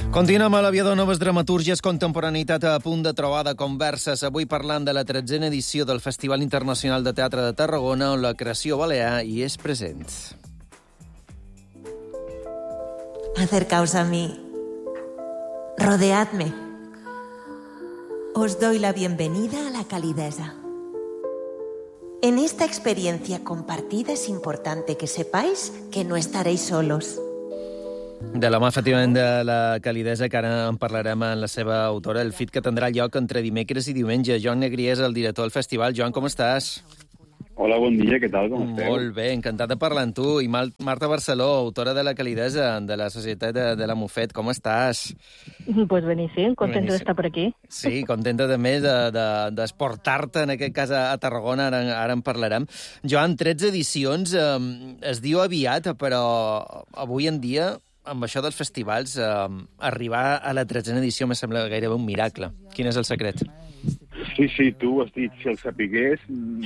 Continuem a l'aviador Noves Dramatúrgies, contemporaneïtat a punt de trobada, converses. Avui parlant de la 13a edició del Festival Internacional de Teatre de Tarragona, on la creació balear hi és present. Acercaos a mí. Rodeadme. Os doy la bienvenida a la calidesa. En esta experiencia compartida es importante que sepáis que no estaréis solos. De la mà, efectivament, de la calidesa, que ara en parlarem amb la seva autora, el FIT que tindrà lloc entre dimecres i diumenge. Joan Negrier és el director del festival. Joan, com estàs? Hola, bon dia, què tal, com esteu? Molt bé, encantat de parlar amb tu. I Marta Barceló, autora de la calidesa, de la Societat de la Mofet, com estàs? Pues beníssim, contenta d'estar per aquí. Sí, contenta també d'esportar-te, en aquest cas, a Tarragona, ara en parlarem. Joan, 13 edicions, es diu aviat, però avui en dia, amb això dels festivals, arribar a la 13a edició me sembla gairebé un miracle. Quin és el secret? Sí, tu ho has dit, si el sapigués,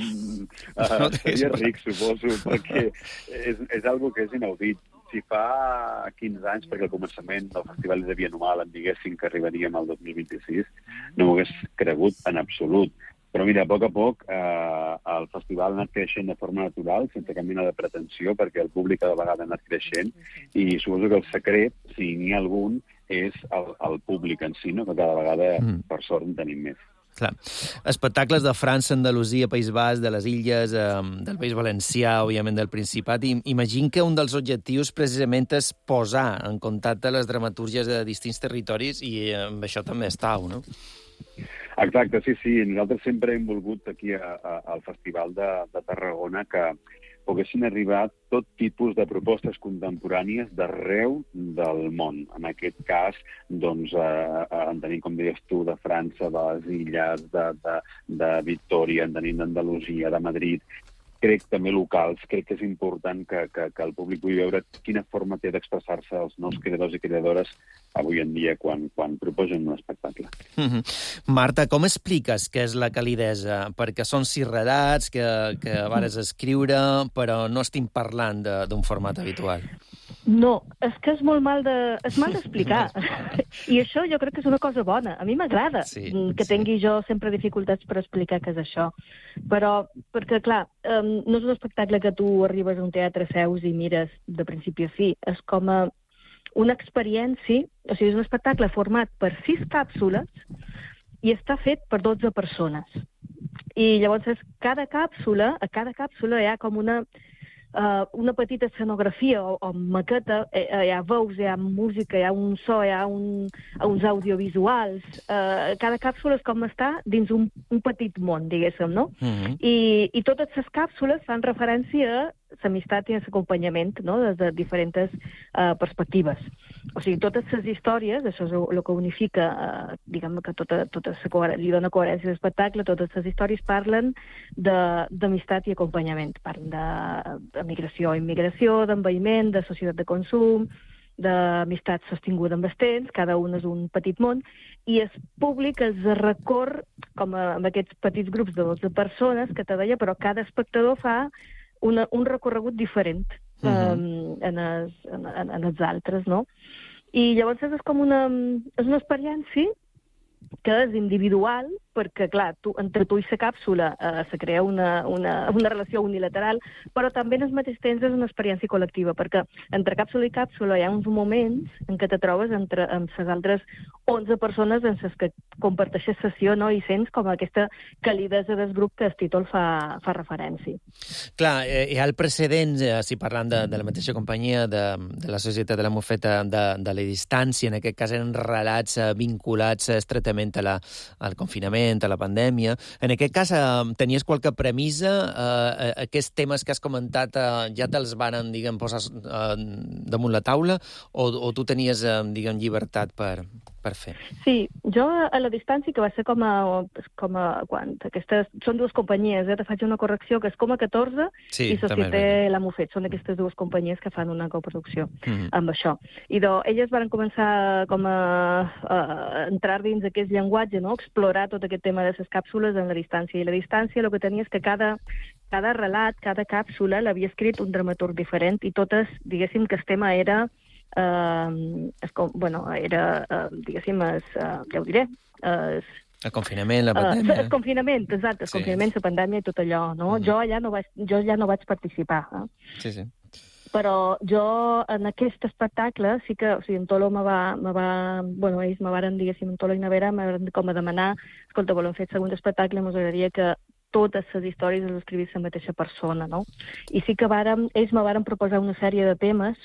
seria ric, suposo, perquè és algo que és inaudit. Si fa 15 anys, perquè al començament del festival de bianual em diguessin que arribaríem al 2026, no m'ho hagués cregut en absolut. Però mira, a poc el festival ha anat creixent de forma natural, sense cap mena de pretensió, perquè el públic cada vegada ha anat creixent, i suposo que el secret, si n'hi ha algun, és el públic en si, no? Que cada vegada, per sort, en tenim més. Clar. Espectacles de França, Andalusia, País Basc, de les Illes, del País Valencià, òbviament del Principat. Imagino que un dels objectius precisament és posar en contacte les dramatúrgies de distints territoris i amb això també estàu, no? Exacte, sí. Nosaltres sempre hem volgut aquí al Festival de Tarragona que poguessin arribar tot tipus de propostes contemporànies d'arreu del món. En aquest cas, doncs, en tenim, com deies tu, de França, de les Illes, de Victòria, en tenim d'Andalusia, de Madrid. Crec també locals, crec que és important que el públic pugui veure quina forma té d'expressar-se els nous creadors i creadores avui en dia quan proposen un espectacle. Marta, com expliques què és la calidesa? Perquè són 6 relats que vares escriure, però no estem parlant d'un format habitual. No, és que és mal d'explicar. I això jo crec que és una cosa bona. A mi m'agrada que tingui jo sempre dificultats per explicar què és això. Però, perquè, clar, no és un espectacle que tu arribes a un teatre, seus i mires de principi a fi. És com una experiència, o sigui, és un espectacle format per 6 càpsules i està fet per 12 persones. I llavors a cada càpsula hi ha com una petita escenografia o maqueta, hi ha veus, hi ha música, hi ha un so, hi ha uns audiovisuals. Cada càpsula és com està dins un petit món, diguéssim, no? I totes les càpsules fan referència a l'amistat i l'acompanyament, no?, des de diferents perspectives. O sigui, totes les històries, això és el que unifica, diguem que li dona coherència a l'espectacle, totes les històries parlen d'amistat i acompanyament. Parlen de migració i immigració, d'envelliment, de societat de consum, d'amistat sostinguda amb els temps, cada un és un petit món, i el públic els recor com amb aquests petits grups de 12 persones que te deia, però cada espectador fa un recorregut diferent en els altres, no? I llavors és com una experiència que és individual, perquè, clar, entre tu i la càpsula se crea una relació unilateral, però també en el mateix temps és una experiència col·lectiva, perquè entre càpsula i càpsula hi ha uns moments en què te trobes amb les altres 11 persones en les que comparteixes sessió, no?, i sents com aquesta calidesa del grup que el títol fa referència. Clar, hi ha el precedent, si parlant de la mateixa companyia, de la Societat de la Mofeta, de la distància, en aquest cas eren relats vinculats estretament al confinament, a la pandèmia. En aquest cas, tenies qualque premissa? Aquests temes que has comentat ja te'ls van, diguem, posar damunt la taula? O tu tenies, diguem, llibertat per fer? Sí, jo a la distància, que va ser com a quan aquestes són 2 companyies, te faig una correcció, que és com a 14 i Societat La Mofet. Són aquestes 2 companyies que fan una coproducció amb això. I elles van començar com a entrar dins aquest llenguatge, no?, explorar tot aquest tema de les càpsules en la distància. I la distància el que tenia és que cada relat, cada càpsula l'havia escrit un dramaturg diferent i totes, diguéssim que el tema era era, diguéssim, ja ho diré, el confinament, la pandèmia. El confinament, exacte, el confinament, la pandèmia i tot allò, no? Jo ja no vaig participar. Sí. Però jo, en aquest espectacle, sí que, o sigui, en Tolo ells me varen, diguéssim, en Tolo i Navera, me varen com a demanar, escolta, volem fer el segon espectacle, ens agradaria que totes les històries les escrivís la mateixa persona, no? I sí que ells me varen proposar una sèrie de temes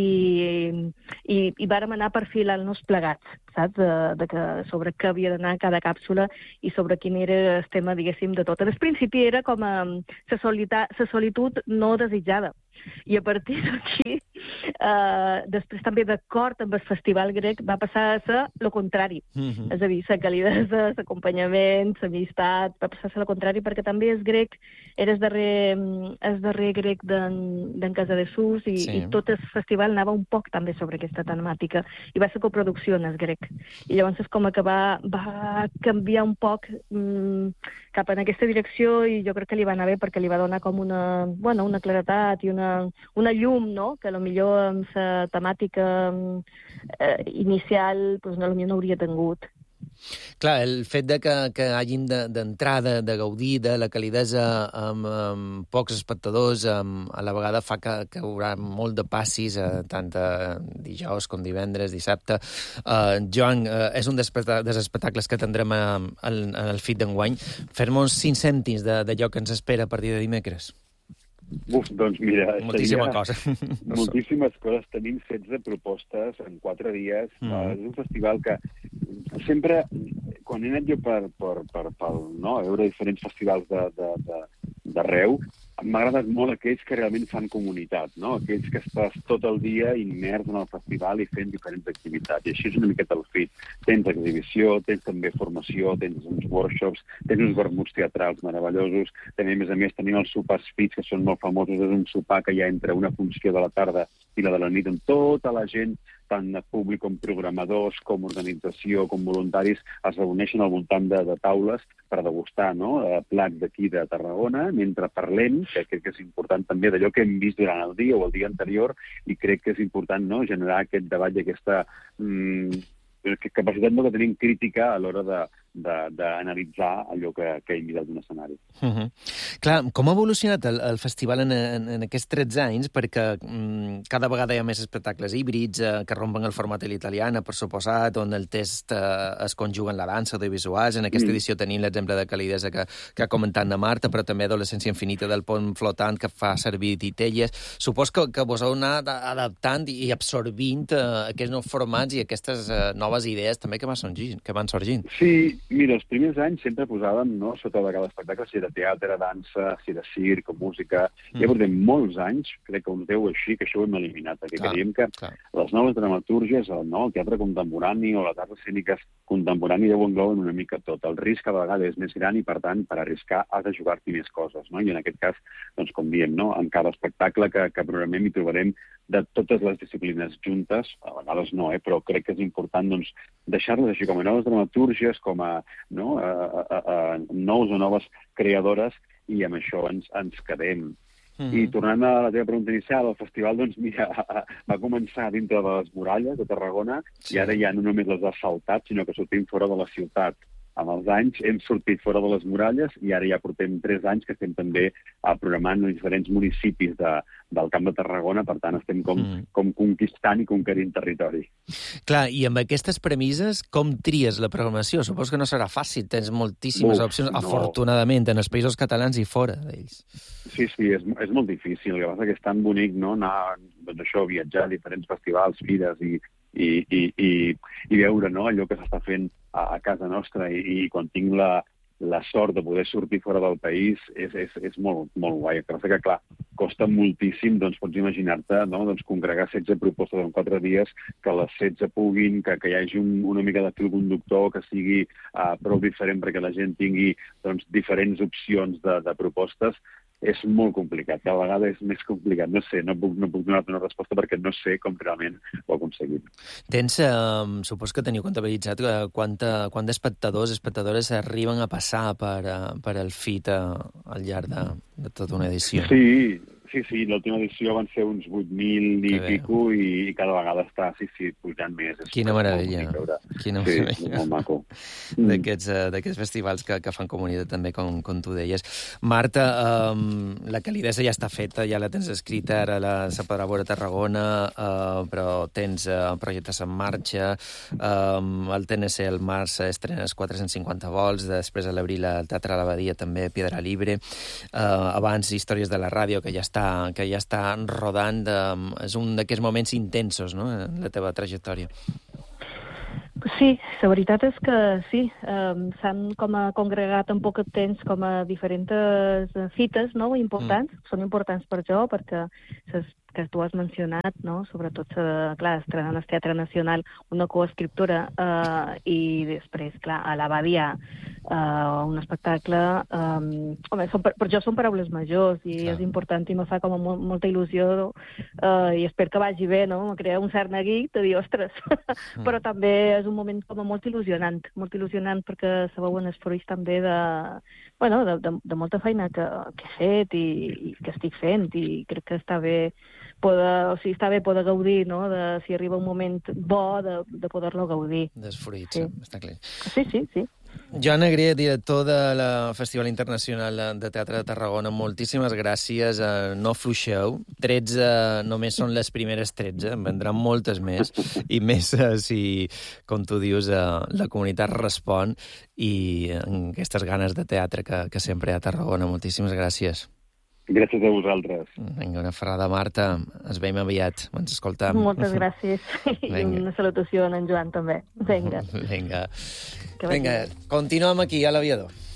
i vàrem anar perfilant-nos plegats, saps? Sobre què havia d'anar cada càpsula i sobre quin era el tema, diguéssim, de tot. Al principi era com la solitud no desitjada. I a partir d'aquí, després també d'acord amb el Festival Grec, va passar a ser el contrari. És a dir, la calidesa, l'acompanyament, l'amistat, va passar a ser el contrari, perquè també el grec era el darrer grec d'en Casadesús i tot el festival anava un poc també sobre aquesta temàtica. I va ser coproducció en el grec. I llavors és com que va canviar un poc cap en aquesta direcció i jo crec que li va anar bé perquè li va donar com una claretat i una llum, no?, que potser amb la temàtica inicial potser no hauria tingut. Clar, el fet de que hagin d'entrada, de gaudir de la calidesa amb pocs espectadors, a la vegada fa que hi haurà molt de passis, tant dijous com divendres, dissabte. Joan, és un dels espectacles que tindrem en el FIT d'enguany. Fer-nos 5 cèntims d'allò que ens espera a partir de dimecres. Doncs mira... Moltíssima cosa. Moltíssimes coses. Tenim 16 propostes en 4 dies. És un festival que sempre, quan he anat jo per veure diferents festivals d'arreu, m'ha agradat molt aquells que realment fan comunitat, no? Aquells que estàs tot el dia immers en el festival i fent diferents activitats. I així és una miqueta el FIT. Tens exhibició, tens també formació, tens uns workshops, tens uns vermuts teatrals meravellosos, també, a més, tenim els sopars FIT, que són molt famosos. És un sopar que hi ha entre una funció de la tarda i la de la nit, amb tota la gent, tant de públic com programadors, com organització, com voluntaris, es reuneixen al voltant de taules per degustar plats d'aquí de Tarragona, mentre parlem, que crec que és important també d'allò que hem vist durant el dia o el dia anterior, i crec que és important generar aquest debat i aquesta capacitat que tenim crítica a l'hora d'analitzar allò que hem vist d'un escenari. Clar, com ha evolucionat el festival en aquests 13 anys? Perquè cada vegada hi ha més espectacles híbrids que rompen el format a l'italiana, per suposat, on el text es conjuga en la dansa audiovisuals. En aquesta edició tenim l'exemple de calidesa que ha comentat na Marta, però també Adolescència infinita del pont flotant que fa servir titelles. Supos que vos heu anat adaptant i absorbint aquests nous formats i aquestes noves idees també que van sorgint. Sí, mira, els primers anys sempre posàvem sota de cada espectacle, si era teatre, dansa, si era circ o música. Ja portem molts anys, crec que uns 10 així, que això ho hem eliminat, perquè creiem que les noves dramatúrgies, el teatre contemporani o les arts escèniques contemporani ho engloben una mica tot. El risc cada vegada és més gran i, per tant, per arriscar has de jugar-t'hi més coses, no? I en aquest cas, doncs, com diem, en cada espectacle que programem hi trobarem de totes les disciplines juntes, a vegades no, però crec que és important deixar-les així com a noves dramatúrgies, com a nous o noves creadores, i amb això ens quedem. I tornant a la teva pregunta inicial, el festival, va començar dintre de les muralles de Tarragona i ara ja no només les ha saltat, sinó que sortim fora de la ciutat. Amb els anys hem sortit fora de les muralles i ara ja portem 3 anys que estem també programant en diferents municipis del Camp de Tarragona, per tant estem com conquistant i conquerint territori. Clar, i amb aquestes premisses, com tries la programació? Supos que no serà fàcil, tens moltíssimes opcions, afortunadament, en els països catalans i fora d'ells. Sí, és molt difícil. El que passa que és tan bonic anar a viatjar a diferents festivals, fires i veure allò que s'està fent a casa nostra, i quan tinc la sort de poder sortir fora del país és molt, molt guai. El que passa que, clar, costa moltíssim, pots imaginar-te, congregar 16 propostes en 4 dies, que les 16 puguin, que hi hagi una mica de fil conductor, que sigui prou diferent perquè la gent tingui diferents opcions de propostes. És molt complicat, cada vegada és més complicat. No sé, no puc donar-te una resposta perquè no sé com realment ho aconseguim. Supos que teniu comptabilitzat quant d'espectadors, espectadores arriben a passar per el FIT al llarg de tota una edició. Sí, sí, l'última edició van ser uns 8.000 i pico i cada vegada està, pujant més. Quina meravella. Quina meravella. Sí, molt maco. D'aquests festivals que fan comunitat també, com tu deies. Marta, la Calidesa ja està feta, ja la tens escrita, ara se podrà veure a Tarragona, però tens projectes en marxa, el TNC al març estrenes 450 volts, després a l'abril al Teatre de l'Abadia també Piedra Libre, abans Històries de la ràdio, que ja està rodant, és un d'aquests moments intensos, no?, en la teva trajectòria. Sí, la veritat és que sí, s'han com congregat en poc temps com a diferents fites, no?, importants. Són importants per jo, perquè que tu has mencionat, no?, sobretot, clar, estrenant al Teatre Nacional una coescriptura i després, clar, a l'Abadia un espectacle... Home, per jo són paraules majors i és important i me fa com a molta il·lusió i espero que vagi bé, no?, me crea un cert neguit de dir, ostres, però també és un moment com a molt il·lusionant perquè se veuen els fruits també de molta feina que he fet i que estic fent i crec que està bé està bé poder gaudir, no?, si arriba un moment bo de poder-lo gaudir. Dels fruits, està clar. Sí. Joan Negrier, director del Festival Internacional de Teatre de Tarragona, moltíssimes gràcies. No fluixeu. 13 només són les primeres 13, en vendran moltes més, i més si, com tu dius, la comunitat respon i aquestes ganes de teatre que sempre hi ha a Tarragona. Moltíssimes gràcies. Gràcies a vosaltres. Vinga, una ferrada, Marta. Ens veiem aviat. Ens escoltam. Moltes gràcies. I una salutació a en Joan, també. Vinga. Continuem aquí, a l'Aviador.